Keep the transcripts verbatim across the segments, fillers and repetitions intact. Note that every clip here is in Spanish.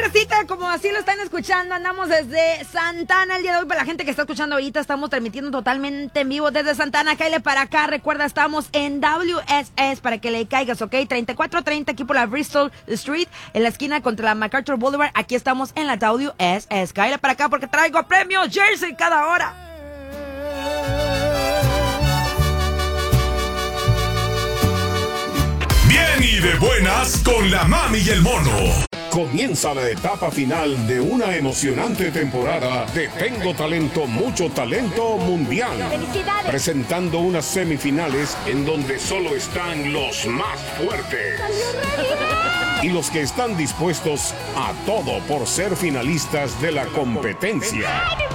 racita, como así lo están escuchando, andamos desde Santana el día de hoy. Para la gente que está escuchando ahorita, estamos transmitiendo totalmente en vivo desde Santana. Cáile para acá, recuerda, estamos en W S S para que le caigas, ¿ok? treinta y cuatro treinta aquí por la Bristol Street, en la esquina contra la MacArthur Boulevard. Aquí estamos en la W S S. Cáile para acá porque traigo premios Jersey cada hora. Bien y de buenas con la mami y el mono. Comienza la etapa final de una emocionante temporada de Tengo Talento, Mucho Talento Mundial. ¡Felicidades! Presentando unas semifinales en donde solo están los más fuertes. Y los que están dispuestos a todo por ser finalistas de la competencia.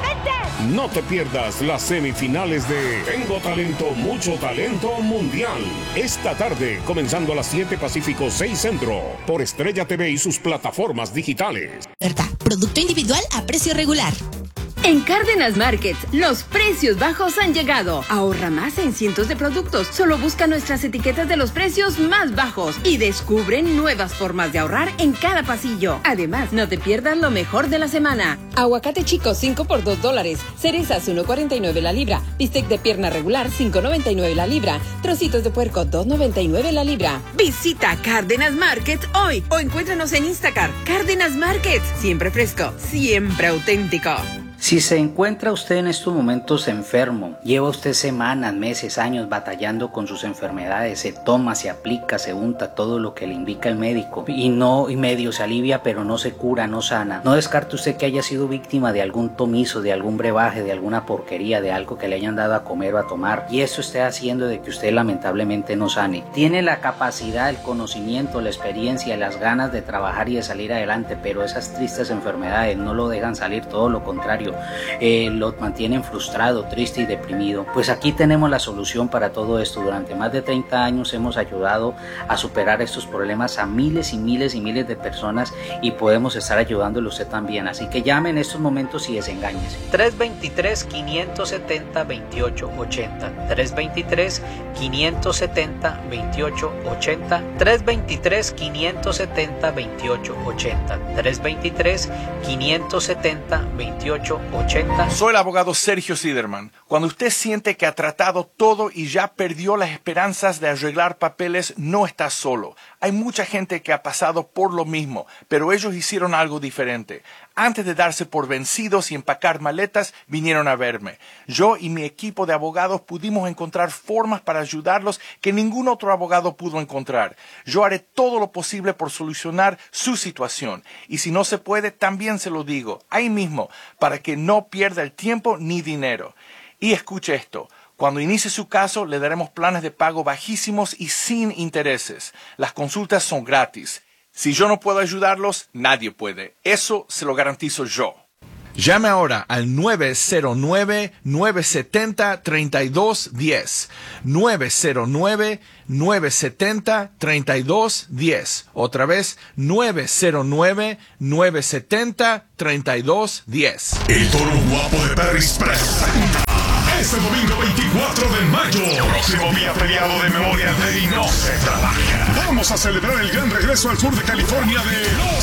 No te pierdas las semifinales de Tengo Talento, Mucho Talento Mundial. Esta tarde, comenzando a las siete Pacífico, seis Centro, por Estrella T V y sus plataformas digitales. Producto individual a precio regular. En Cárdenas Market, los precios bajos han llegado. Ahorra más en cientos de productos. Solo busca nuestras etiquetas de los precios más bajos y descubre nuevas formas de ahorrar en cada pasillo. Además, no te pierdas lo mejor de la semana. Aguacate chico cinco por dos dólares. Cerezas uno cuarenta y nueve la libra. Bistec de pierna regular cinco noventa y nueve la libra. Trocitos de puerco dos noventa y nueve la libra. Visita Cárdenas Market hoy o encuéntranos en Instacart. Cárdenas Market, siempre fresco, siempre auténtico. Si se encuentra usted en estos momentos enfermo, lleva usted semanas, meses, años batallando con sus enfermedades, se toma, se aplica, se unta todo lo que le indica el médico y no y medio se alivia pero no se cura, no sana, no descarte usted que haya sido víctima de algún tomizo, de algún brebaje, de alguna porquería, de algo que le hayan dado a comer o a tomar y eso esté haciendo de que usted lamentablemente no sane. Tiene la capacidad, el conocimiento, la experiencia, las ganas de trabajar y de salir adelante, pero esas tristes enfermedades no lo dejan salir, todo lo contrario. Eh, lo mantienen frustrado, triste y deprimido. Pues aquí tenemos la solución para todo esto. Durante más de treinta años hemos ayudado a superar estos problemas a miles y miles y miles de personas y podemos estar ayudándole usted también. Así que llame en estos momentos y desengáñese. tres veintitrés, quinientos setenta, veintiocho ochenta. tres veintitrés, quinientos setenta, veintiocho ochenta. tres veintitrés, quinientos setenta, veintiocho ochenta. tres veintitrés, quinientos setenta, veintiocho ochenta. Soy el abogado Sergio Siderman. Cuando usted siente que ha tratado todo y ya perdió las esperanzas de arreglar papeles, no está solo. Hay mucha gente que ha pasado por lo mismo, pero ellos hicieron algo diferente. Antes de darse por vencidos y empacar maletas, vinieron a verme. Yo y mi equipo de abogados pudimos encontrar formas para ayudarlos que ningún otro abogado pudo encontrar. Yo haré todo lo posible por solucionar su situación. Y si no se puede, también se lo digo, ahí mismo, para que no pierda el tiempo ni dinero. Y escuche esto. Cuando inicie su caso, le daremos planes de pago bajísimos y sin intereses. Las consultas son gratis. Si yo no puedo ayudarlos, nadie puede. Eso se lo garantizo yo. Llame ahora al nueve cero nueve, nueve siete cero, tres dos uno cero. nueve cero nueve, nueve siete cero, tres dos uno cero. Otra vez, nueve cero nueve, nueve siete cero, tres dos uno cero. El Toro Guapo de Perris presenta este domingo veinticuatro de mayo, próximo día feriado de Memorial Day y no se trabaja. Vamos a celebrar el gran regreso al sur de California de Los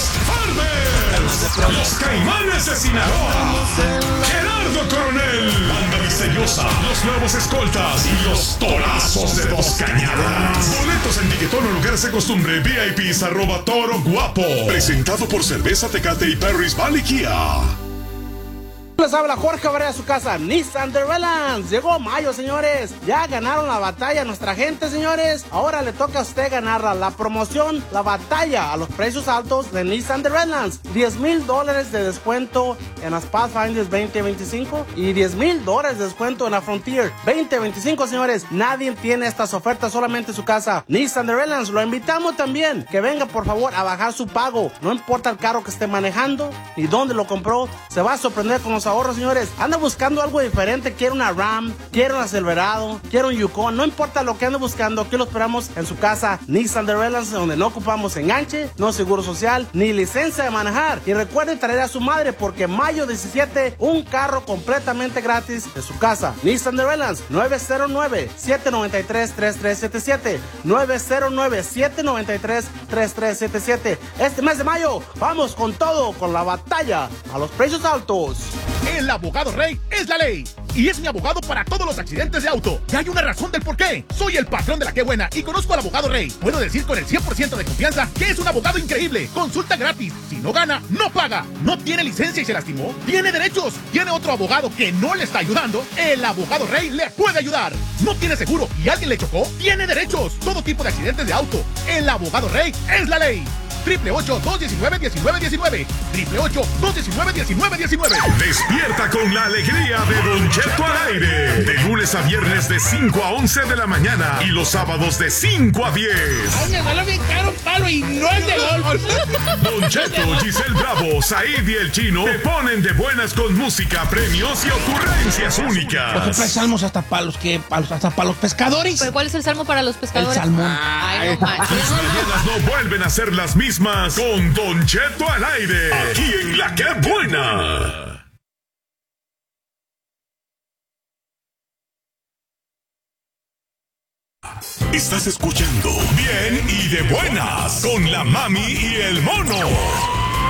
Farmers, Los Caimanes de Sinaloa, Gerardo Coronel, Banda Misteriosa, Los Nuevos Escoltas y Los Torazos de Dos Cañadas. Boletos en Tiquetón o lugares de costumbre, V I Ps arroba Toro Guapo. Presentado por Cerveza Tecate y Perris Valley Kia. Les habla Jorge Barrera, su casa Nissan The Relance. Llegó mayo, señores. Ya ganaron la batalla nuestra gente, señores. Ahora le toca a usted ganarla. La promoción, la batalla a los precios altos de Nissan The Relance. diez mil dólares de descuento en las Pathfinders veinte veinticinco y diez mil dólares de descuento en la Frontier veinte veinticinco, señores. Nadie tiene estas ofertas, solamente su casa Nissan The Relance. Lo invitamos también que venga, por favor, a bajar su pago. No importa el carro que esté manejando ni dónde lo compró, se va a sorprender con nosotros. los ahorros, señores. Anda buscando algo diferente, quiere una Ram, quiere una Silverado, quiere un Yukon, no importa lo que ande buscando, aquí lo esperamos en su casa Nissan de Redlands, donde no ocupamos enganche, no seguro social, ni licencia de manejar. Y recuerde traer a su madre porque mayo diecisiete, un carro completamente gratis de su casa. Nissan de Redlands, nueve cero nueve, siete nueve tres, tres tres siete siete, nueve cero nueve, siete nueve tres, tres tres siete siete. Este mes de mayo, vamos con todo, con la batalla a los precios altos. El abogado Rey es la ley y es mi abogado para todos los accidentes de auto. Y hay una razón del por qué. Soy el patrón de la que buena y conozco al abogado Rey. Puedo decir con el cien por ciento de confianza que es un abogado increíble. Consulta gratis. Si no gana, no paga. No tiene licencia y se lastimó, tiene derechos. Tiene otro abogado que no le está ayudando. El abogado Rey le puede ayudar. No tiene seguro y alguien le chocó, tiene derechos. Todo tipo de accidentes de auto. El abogado Rey es la ley. Triple ocho, dos diecinueve, diecinueve diecinueve. Triple ocho, dos diecinueve, diecinueve diecinueve. Despierta con la alegría de Don Cheto al aire. De lunes a viernes de cinco a once de la mañana y los sábados de cinco a diez. Ay, me duele bien caro un palo y no es de golf. Don Cheto, Giselle Bravo, Said y el Chino te ponen de buenas con música, premios y ocurrencias únicas. Por ejemplo, hay salmos hasta para los que, hasta para los pescadores. ¿Pero cuál es el salmo para los pescadores? El salmón. Ay, no, Tus mañanas no vuelven a ser las mismas con Don Cheto al aire. Aquí en La Que Buena. Estás escuchando Bien y de Buenas con la Mami y el Mono.